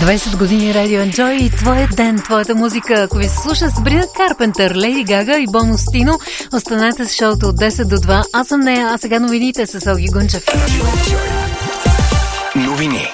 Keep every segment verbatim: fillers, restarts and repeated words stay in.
двайсет години Radio Enjoy и твоя ден, твоята музика. Ако ви се слуша Сабрина Карпентър, Леди Гага и Боно Стино, останете с шоуто от десет до два. Аз съм нея, а сега новините с Елги Гунчев. Новини.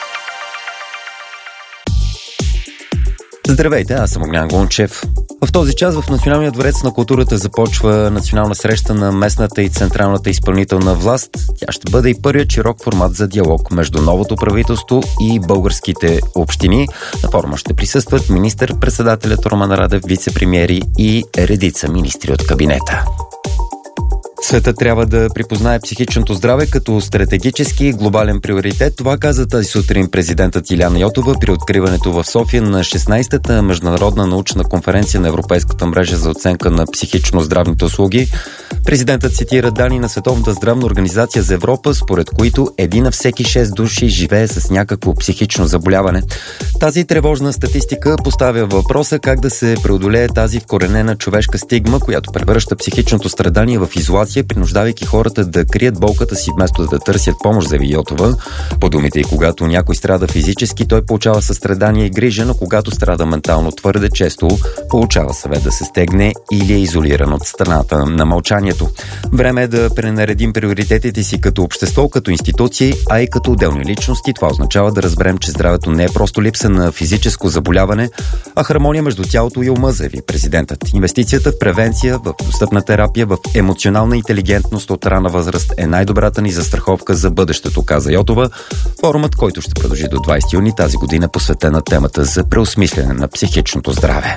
Здравейте, аз съм Огнян Гунчев. В този час в Националния дворец на културата започва национална среща на местната и централната изпълнителна власт. Тя ще бъде и първият широк формат за диалог между новото правителство и българските общини. На форума ще присъстват министър-председателят Роман Радев, вице-премиери и редица министри от кабинета. Светът трябва да припознае психичното здраве като стратегически и глобален приоритет. Това каза тази сутрин президентът Илияна Йотова при откриването в София на шестнайсетата международна научна конференция на Европейската мрежа за оценка на психично-здравните услуги. Президентът цитира данни на Световната здравна организация за Европа, според които един на всеки шест души живее с някакво психично заболяване. Тази тревожна статистика поставя въпроса как да се преодолее тази вкоренена човешка стигма, която превръща психичното страдание в изолация, принуждавайки хората да крият болката си вместо да търсят помощ, заяви Йотова. По думите и когато някой страда физически, той получава състрадание и грижа, но когато страда ментално, твърде често получава съвет да се стегне или е изолиран от страната на мълчанието. Време е да пренаредим приоритетите си като общество, като институции, а и като отделни личности. Това означава да разберем, че здравето не е просто липса на физическо заболяване, а хармония между тялото и ума, заяви президентът. Инвестицията в превенция, в достъпна терапия, в емоционална интелигентност от рана възраст е най-добрата ни застраховка за бъдещето, каза Йотова. Форумът, който ще продължи до двайсети юни тази година, е посветен на темата за преосмислене на психичното здраве.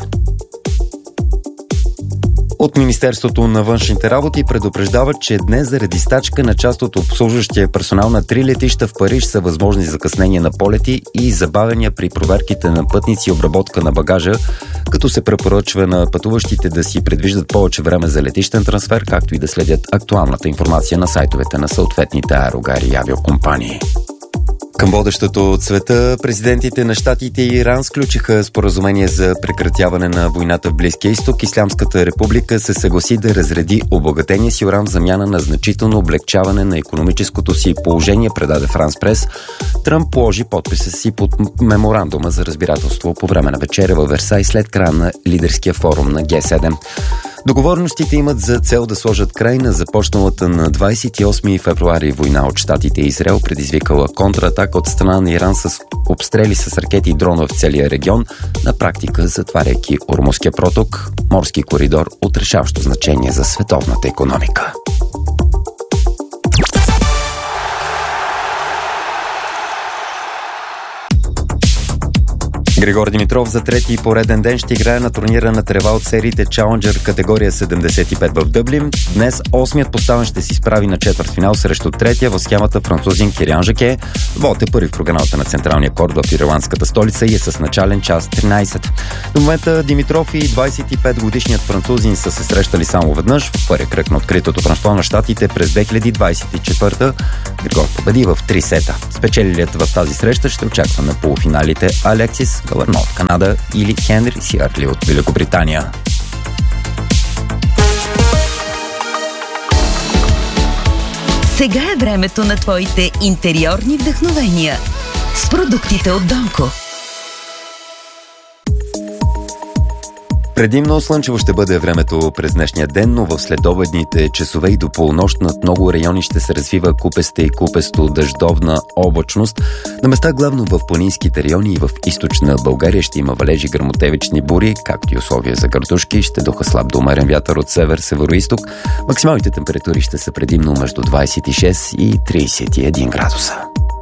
От Министерството на външните работи предупреждават, че днес заради стачка на част от обслужващия персонал на три летища в Париж са възможни закъснения на полети и забавения при проверките на пътници и обработка на багажа, като се препоръчва на пътуващите да си предвиждат повече време за летищен трансфер, както и да следят актуалната информация на сайтовете на съответните аерогари и авиокомпании. Към водещото от света, президентите на Щатите и Иран сключиха споразумение за прекратяване на войната в Близкия изток. Ислямската република се съгласи да разреди обогатения си уран в замяна на значително облегчаване на икономическото си положение, предаде Франс Прес. Тръмп положи подписа си под меморандума за разбирателство по време на вечеря във Версай след края на лидерския форум на Ге седем. Договорностите имат за цел да сложат край на започналата на двайсет и осми февруари война от Щатите и Израел, предизвикала контратака от страна на Иран с обстрели с ракети и дронове в целия регион, на практика затваряйки Ормузския проток, морски коридор от решаващо значение за световната икономика. Григор Димитров за трети и пореден ден ще играе на турнира на трева от сериите Challenger категория седемдесет и пет в Дъблин. Днес осмият поставен ще се изправи на четвъртфинал срещу третия в схемата французин Кириан Жаке. Вод е първи в програмата на централния корт в ирландската столица и е с начален час тринайсет. До момента Димитров и двайсет и пет годишният французин са се срещали само веднъж в първия кръг на откритото първенство на Щатите през две хиляди двайсет и четвърта. Григор победи в три сета. Спечелилият в тази среща ще очаква на полуфиналите Алексис Галърно от Канада или Хенри Сиартли от Великобритания. Сега е времето на твоите интериорни вдъхновения с продуктите от Донко. Предимно слънчево ще бъде времето през днешния ден, но в следобедните часове и до полунощ над много райони ще се развива купеста и купесто дъждовна облачност. На места главно в планинските райони и в източна България ще има валежи, гръмотевични бури, както и условия за градушки. Ще духа слаб до умерен вятър от север-североизток. Максималните температури ще са предимно между двайсет и шест и трийсет и един градуса.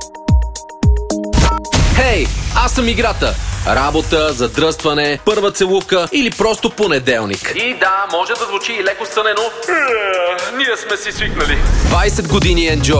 Хей, аз съм играта. Работа, задръстване, първа целувка или просто понеделник. И да, може да звучи и леко сънено. Ние сме си свикнали. двайсет години Enjoy.